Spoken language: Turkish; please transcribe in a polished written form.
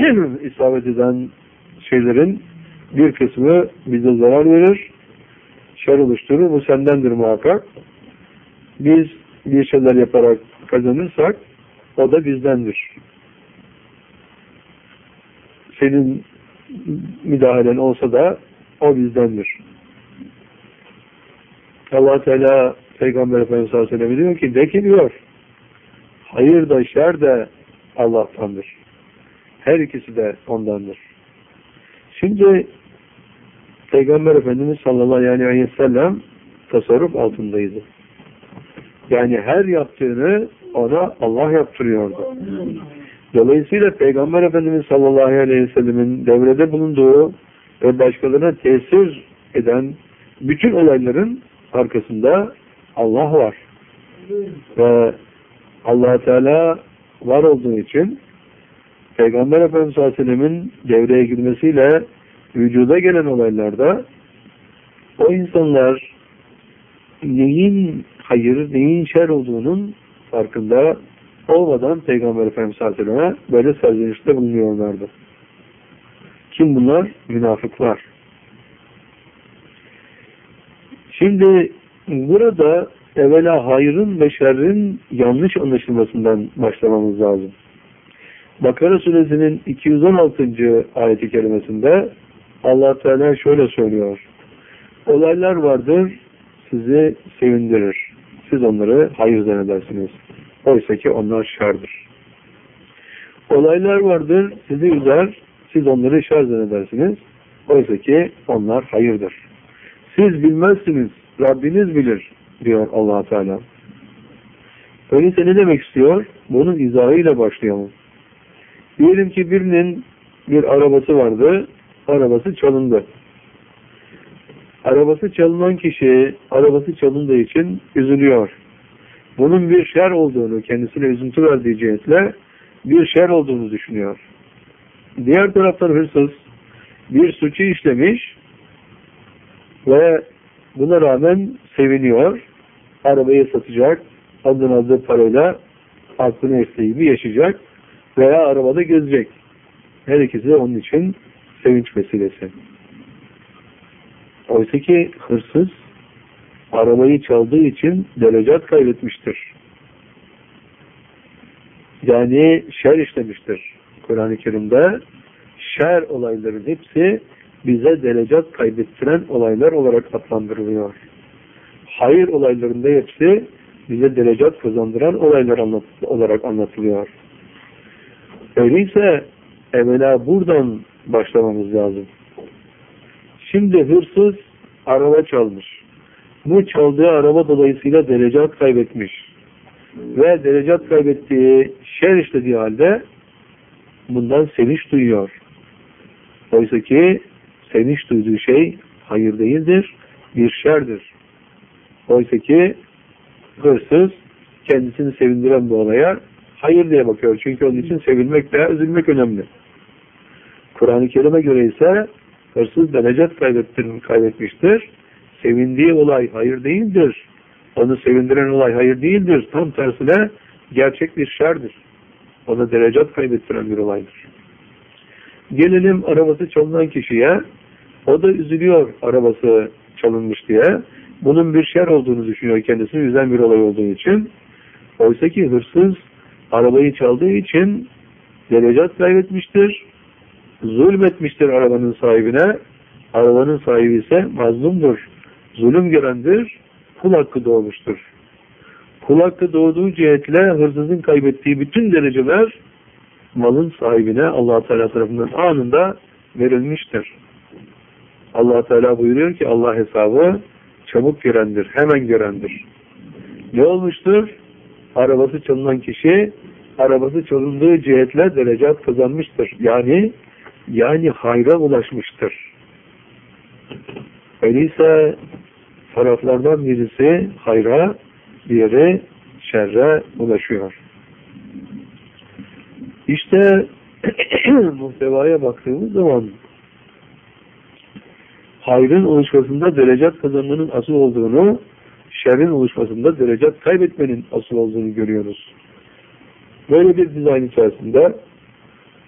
isabet eden şeylerin bir kısmı bize zarar verir, şer oluşturur. Bu sendendir muhakkak. Biz bir şeyler yaparak kazanırsak o da bizdendir. Senin müdahalen olsa da o bizdendir. Allah Teala Peygamber Efendimiz sallallahu aleyhi ve sellem diyor ki de ki diyor, hayır da şer de Allah'tandır. Her ikisi de ondandır. Şimdi Peygamber Efendimiz sallallahu aleyhi ve sellem tasarruf altındaydı. Yani her yaptığını ona Allah yaptırıyordu. Dolayısıyla Peygamber Efendimiz sallallahu aleyhi ve sellemin devrede bulunduğu ve başkalarına tesir eden bütün olayların arkasında Allah var. Ve Allah Teala var olduğu için Peygamber Efendimiz sallallahu aleyhi ve sellemin devreye girmesiyle vücuda gelen olaylarda o insanlar neyin hayır, neyin şer olduğunun farkında olmadan Peygamber Efendimiz sallallahu aleyhi ve sellem'e böyle serzenişte bulunuyorlardı. Kim bunlar? Münafıklar. Şimdi burada evvela hayrın ve şerrin yanlış anlaşılmasından başlamamız lazım. Bakara suresinin 216. ayeti kerimesinde Allah Teala şöyle söylüyor. Olaylar vardır, sizi sevindirir. Siz onları hayır zannedersiniz. Oysa ki onlar şerdir. Olaylar vardır, sizi üzer, siz onları şer zannedersiniz. Oysa ki onlar hayırdır. Siz bilmezsiniz, Rabbiniz bilir diyor Allah Teala. Öyleyse ne demek istiyor? Bunun izahıyla başlayalım. Diyelim ki birinin bir arabası vardı, arabası çalındı. Arabası çalınan kişi, arabası çalındığı için üzülüyor. Bunun bir şer olduğunu, kendisine üzüntü verdiği cihetle bir şer olduğunu düşünüyor. Diğer taraftan hırsız bir suçu işlemiş ve buna rağmen seviniyor. Arabayı satacak, adını aldığı parayla aklını estiği gibi yaşayacak veya arabada gezecek. Her ikisi de onun için sevinç vesilesi. Oysa ki hırsız arabayı çaldığı için derecat kaybetmiştir. Yani şer işlemiştir. Kur'an-ı Kerim'de şer olayların hepsi bize derecat kaybettiren olaylar olarak adlandırılıyor. Hayır olaylarında hepsi bize derecat kazandıran olaylar olarak anlatılıyor. Öyleyse evvela buradan başlamamız lazım. Şimdi hırsız araba çalmış. Bu çaldığı araba dolayısıyla derecat kaybetmiş. Ve derecat kaybettiği, şer işlediği halde bundan sevinç duyuyor. Oysa ki sevinç duyduğu şey hayır değildir, bir şerdir. Oysa ki hırsız kendisini sevindiren bu olaya hayır diye bakıyor. Çünkü onun için sevilmek veya üzülmek önemli. Kur'an-ı Kerim'e göre ise hırsız derecat kaybetmiştir. Sevindiği olay hayır değildir. Onu sevindiren olay hayır değildir. Tam tersine gerçek bir şerdir. Ona derecat kaybettiren bir olaydır. Gelelim arabası çalınan kişiye. O da üzülüyor arabası çalınmış diye. Bunun bir şer olduğunu düşünüyor, kendisini üzen bir olay olduğu için. Oysa ki hırsız arabayı çaldığı için derecat kaybetmiştir. Zulmetmiştir arabanın sahibine. Arabanın sahibi ise mazlumdur. Zulüm görendir. Kul hakkı doğmuştur. Kul hakkı doğduğu cihetle hırsızın kaybettiği bütün dereceler malın sahibine Allah Teala tarafından anında verilmiştir. Allah Teala buyuruyor ki Allah hesabı çabuk görendir, hemen görendir. Ne olmuştur? Arabası çalınan kişi arabası çalındığı cihetle derecat kazanmıştır. Yani hayra ulaşmıştır. Öyleyse taraflardan birisi hayra, diğeri şerre ulaşıyor. İşte muhtevaya baktığımız zaman hayrın oluşmasında derecat kazanmanın asıl olduğunu, şerrin oluşmasında derecat kaybetmenin asıl olduğunu görüyoruz. Böyle bir dizayn içerisinde